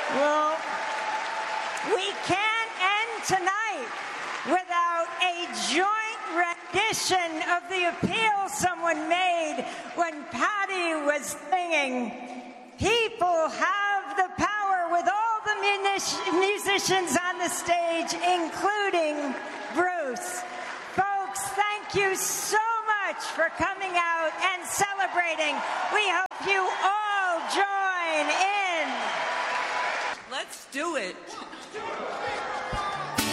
Well, we can't end tonight without a joint rendition of the appeal someone made when Patty was singing, "People have the power," with all the musicians on the stage, including Bruce. Folks, thank you so much for coming out and celebrating. We hope you all join in. Let's do it.